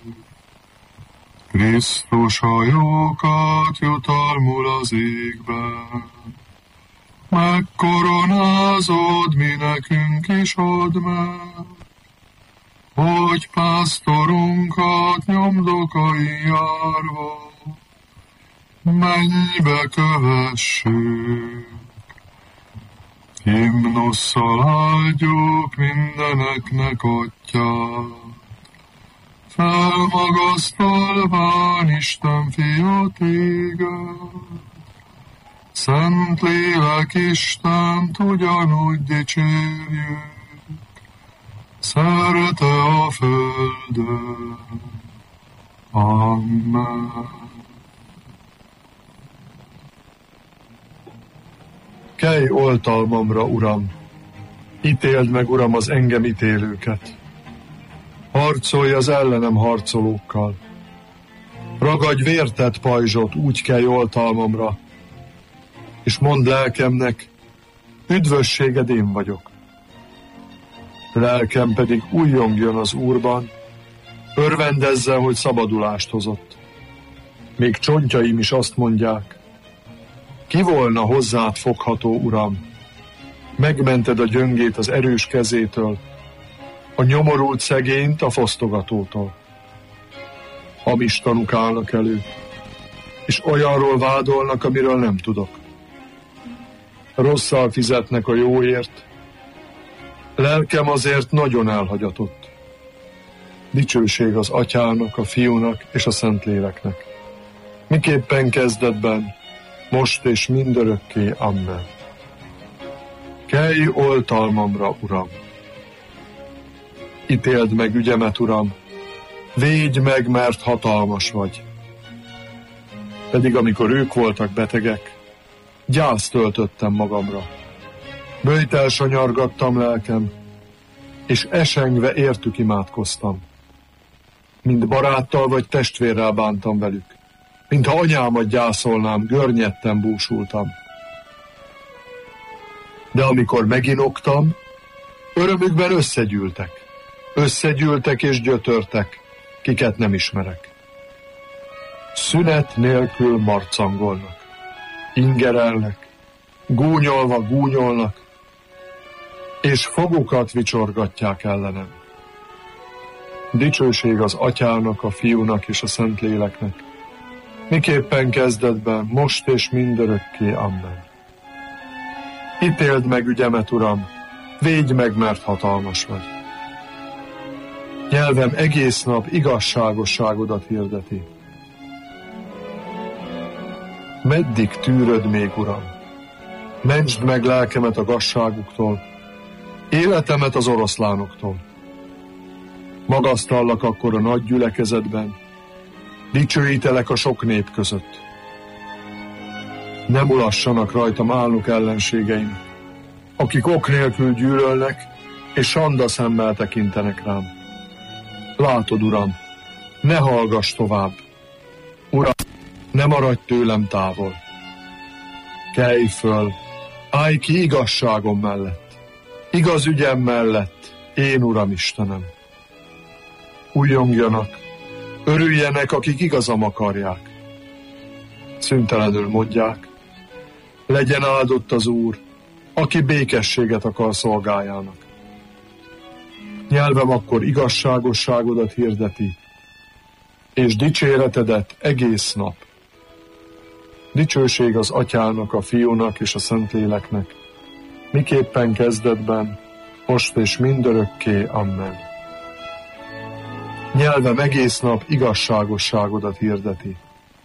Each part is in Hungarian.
Krisztus a jókat jutalmul az égben, megkoronázod, mi nekünk is add meg, hogy pásztorunkat nyomdokai járva, mennybe kövessük. Himnusszal áldjuk mindeneknek atyát, felmagasztalván Isten fia téged, Szent Lélek Istent ugyanúgy dicsérjük, szerte a földön. Amen. Kelj oltalmamra, Uram! Ítéld meg, Uram, az engem ítélőket! Harcolj az ellenem harcolókkal! Ragadj vértett pajzsot, úgy kelj oltalmamra, és mondd lelkemnek, üdvösséged én vagyok. Lelkem pedig újjongjon az Úrban, örvendezzen, hogy szabadulást hozott. Még csontjaim is azt mondják, ki volna hozzád fogható, Uram? Megmented a gyöngét az erős kezétől, a nyomorult szegényt a fosztogatótól. Hamis tanúk állnak elő, és olyanról vádolnak, amiről nem tudok. Rosszal fizetnek a jóért, lelkem azért nagyon elhagyatott. Dicsőség az Atyának, a Fiúnak és a Szentléleknek. Miképpen kezdetben, most és mindörökké. Amen. Kelj oltalmamra, Uram! Ítéld meg ügyemet, Uram! Védj meg, mert hatalmas vagy! Pedig amikor ők voltak betegek, gyászt töltöttem magamra. Böjtel sanyargattam lelkem, és esengve értük imádkoztam. Mind baráttal vagy testvérrel bántam velük. Mintha anyámat gyászolnám, görnyedten búsultam. De amikor meginoktam, örömükben összegyűltek és gyötörtek, kiket nem ismerek. Szünet nélkül marcangolnak, ingerelnek, gúnyolnak, és fogukat vicsorgatják ellenem. Dicsőség az Atyának, a Fiúnak és a Szentléleknek, miképpen kezdetben, most és mindörökké. Amen. Ítéld meg ügyemet, Uram, védj meg, mert hatalmas vagy. Nyelvem egész nap igazságosságodat hirdeti. Meddig tűröd még, Uram? Mentsd meg lelkemet a gazságuktól, életemet az oroszlánoktól. Magasztallak akkor a nagy gyülekezetben, dicsőítelek a sok nép között. Ne mulassanak rajtam álnok ellenségeim, akik ok nélkül gyűlölnek, és sanda szemmel tekintenek rám. Látod, Uram, ne hallgass tovább. Uram, ne maradj tőlem távol. Kelj föl, állj ki igazságom mellett, igaz ügyem mellett, én Uram Istenem. Újjongjanak, örüljenek, akik igazam akarják. Szüntelenül mondják, legyen áldott az Úr, aki békességet akar szolgájának. Nyelvem akkor igazságosságodat hirdeti, és dicséretedet egész nap. Dicsőség az Atyának, a Fiúnak és a Szentléleknek, miképpen kezdetben, most és mindörökké. Amen. Nyelvem egész nap igazságosságodat hirdeti.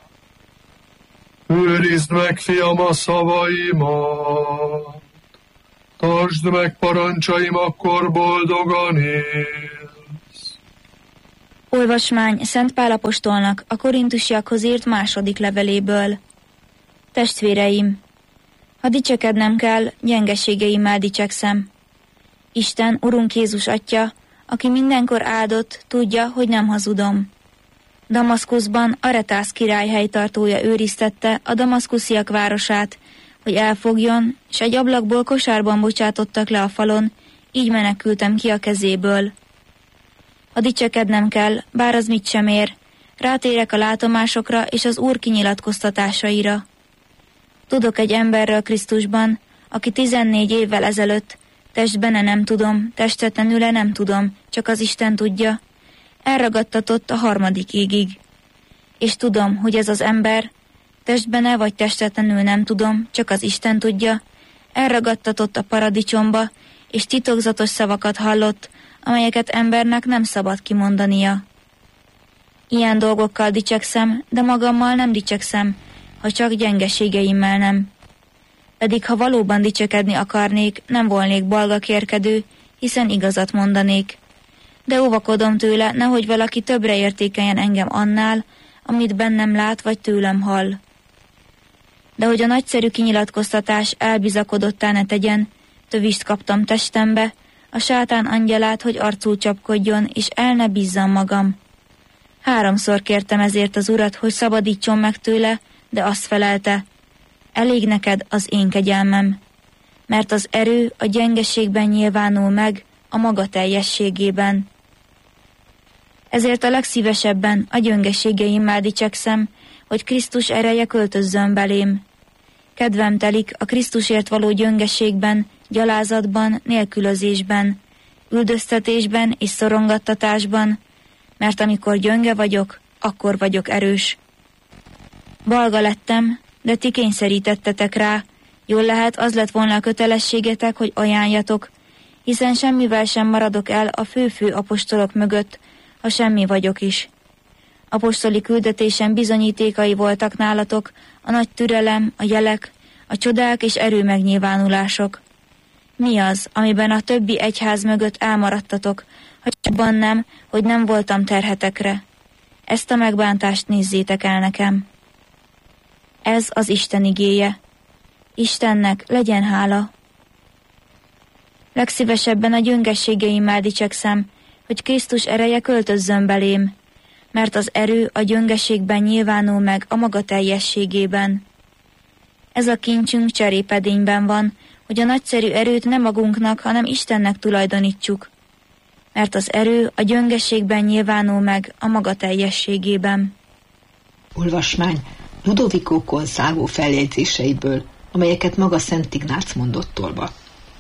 Őrizd meg, fiam, a szavaimat, tartsd meg parancsaim, akkor boldogan élsz. Olvasmány Szent Pál apostolnak a korintusiakhoz írt második leveléből. Testvéreim, ha dicsekednem kell, gyengeségeimmel dicsekszem. Isten, Urunk Jézus Atya, aki mindenkor áldott, tudja, hogy nem hazudom. Damaszkuszban Aretász király helytartója őriztette a damaszkusziak városát, hogy elfogjon, és egy ablakból kosárban bocsátottak le a falon, így menekültem ki a kezéből. Ha dicsekednem kell, bár az mit sem ér, rátérek a látomásokra és az Úr kinyilatkoztatásaira. Tudok egy emberről Krisztusban, aki 14 évvel ezelőtt, testbene nem tudom, testetlenül nem tudom, csak az Isten tudja, elragadtatott a 3. égig. És tudom, hogy ez az ember, testbene vagy testetlenül nem tudom, csak az Isten tudja, elragadtatott a paradicsomba, és titokzatos szavakat hallott, amelyeket embernek nem szabad kimondania. Ilyen dolgokkal dicsekszem, de magammal nem dicsekszem, ha csak gyengeségeimmel nem. Pedig ha valóban dicsekedni akarnék, nem volnék balgakérkedő, hiszen igazat mondanék. De óvakodom tőle, nehogy valaki többre értékeljen engem annál, amit bennem lát vagy tőlem hall. De hogy a nagyszerű kinyilatkoztatás elbizakodottá ne tegyen, tövist kaptam testembe, a sátán angyalát, hogy arcul csapkodjon, és el ne bízzam magam. 3-szor kértem ezért az Urat, hogy szabadítson meg tőle, de azt felelte, elég neked az én kegyelmem, mert az erő a gyengeségben nyilvánul meg, a maga teljességében. Ezért a legszívesebben a gyöngeségeimmel dicsekszem, hogy Krisztus ereje költözzön belém. Kedvem telik a Krisztusért való gyöngeségben, gyalázatban, nélkülözésben, üldöztetésben és szorongattatásban, mert amikor gyönge vagyok, akkor vagyok erős. Balga lettem, de ti kényszerítettetek rá, jól lehet az lett volna a kötelességetek, hogy ajánljatok, hiszen semmivel sem maradok el a fő-fő apostolok mögött, ha semmi vagyok is. Apostoli küldetésem bizonyítékai voltak nálatok, a nagy türelem, a jelek, a csodák és erőmegnyilvánulások. Mi az, amiben a többi egyház mögött elmaradtatok, ha csakban nem, hogy nem voltam terhetekre? Ezt a megbántást nézzétek el nekem. Ez az Isten igéje. Istennek legyen hála. Legszívesebben a gyöngességeimmel dicsekszem, hogy Krisztus ereje költözzön belém, mert az erő a gyöngeségben nyilvánul meg a maga teljességében. Ez a kincsünk cserépedényben van, hogy a nagyszerű erőt nem magunknak, hanem Istennek tulajdonítsuk, mert az erő a gyöngeségben nyilvánul meg a maga teljességében. Olvasmány Ludovico Consalvo feljegyzéseiből, amelyeket maga Szent Ignác mondott tolba.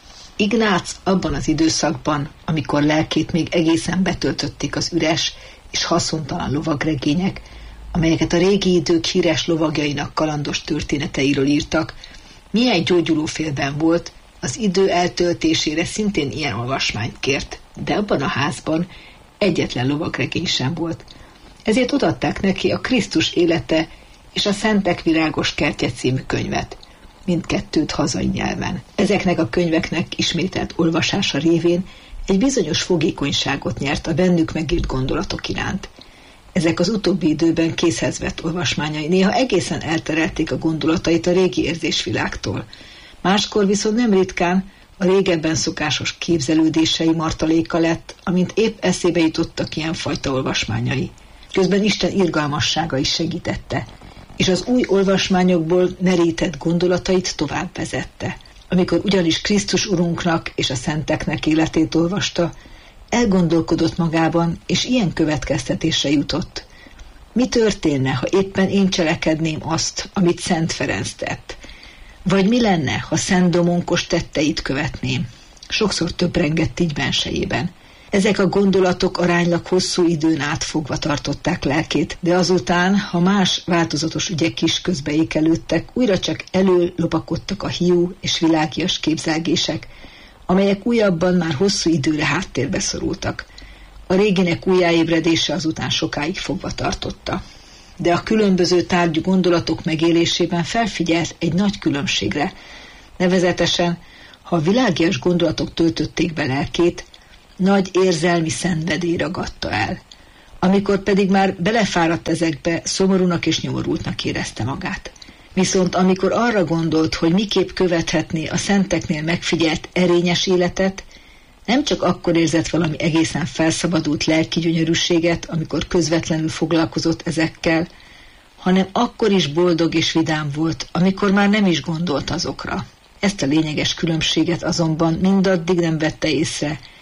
Ignác abban az időszakban, amikor lelkét még egészen betöltötték az üres és haszontalan lovagregények, amelyeket a régi idők híres lovagjainak kalandos történeteiről írtak, milyen gyógyulófélben volt, az idő eltöltésére szintén ilyen olvasmányt kért, de abban a házban egyetlen lovagregény sem volt. Ezért odaadták neki a Krisztus élete és a Szentek virágos kertje című könyvet, mindkettőt hazai nyelven. Ezeknek a könyveknek ismételt olvasása révén egy bizonyos fogékonyságot nyert a bennük megírt gondolatok iránt. Ezek az utóbbi időben készhez vett olvasmányai néha egészen elterelték a gondolatait a régi érzésvilágtól. Máskor viszont nem ritkán a régebben szokásos képzelődései martaléka lett, amint épp eszébe jutottak ilyenfajta olvasmányai. Közben Isten irgalmassága is segítette, és az új olvasmányokból merített gondolatait tovább vezette. Amikor ugyanis Krisztus Urunknak és a szenteknek életét olvasta, elgondolkodott magában, és ilyen következtetésre jutott. Mi történne, ha éppen én cselekedném azt, amit Szent Ferenc tett? Vagy mi lenne, ha Szent Domonkos tetteit követném? Sokszor töprengett így bensejében. Ezek a gondolatok aránylag hosszú időn át fogva tartották lelkét, de azután, ha más változatos ügyek is közbeékelődtek, újra csak előlopakodtak a hiú és világias képzelgések, amelyek újabban már hosszú időre háttérbe szorultak. A réginek újjáébredése azután sokáig fogva tartotta. De a különböző tárgyú gondolatok megélésében felfigyelt egy nagy különbségre, nevezetesen, ha a világias gondolatok töltötték be lelkét, nagy érzelmi szenvedély ragadta el. Amikor pedig már belefáradt ezekbe, szomorúnak és nyomorultnak érezte magát. Viszont amikor arra gondolt, hogy miképp követhetné a szenteknél megfigyelt erényes életet, nem csak akkor érzett valami egészen felszabadult lelki gyönyörűséget, amikor közvetlenül foglalkozott ezekkel, hanem akkor is boldog és vidám volt, amikor már nem is gondolt azokra. Ezt a lényeges különbséget azonban mindaddig nem vette észre,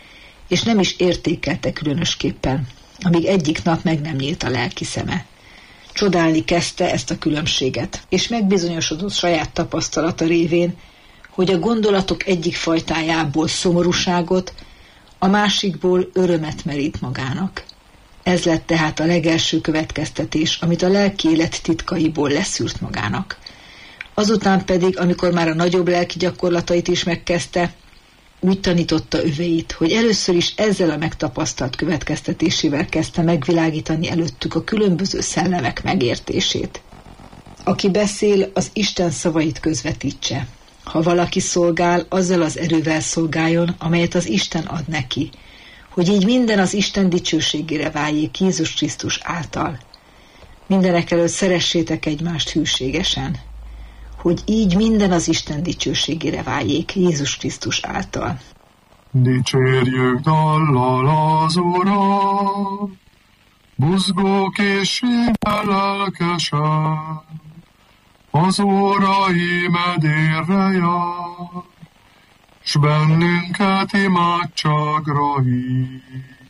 és nem is értékelte különösképpen, amíg egyik nap meg nem nyílt a lelki szeme. Csodálni kezdte ezt a különbséget, és megbizonyosodott saját tapasztalata révén, hogy a gondolatok egyik fajtájából szomorúságot, a másikból örömet merít magának. Ez lett tehát a legelső következtetés, amit a lelki élet titkaiból leszűrt magának. Azután pedig, amikor már a nagyobb lelki gyakorlatait is megkezdte, úgy tanította övéit, hogy először is ezzel a megtapasztalt következtetésével kezdte megvilágítani előttük a különböző szellemek megértését. Aki beszél, az Isten szavait közvetítse. Ha valaki szolgál, azzal az erővel szolgáljon, amelyet az Isten ad neki, hogy így minden az Isten dicsőségére váljék Jézus Krisztus által. Mindenekelőtt szeressétek egymást hűségesen, hogy így minden az Isten dicsőségére váljék Jézus Krisztus által. Dicsérjük dallal az Urat, buzgó készséggel lelkesen, az órai medérre jár, s bennünket imádságra hív.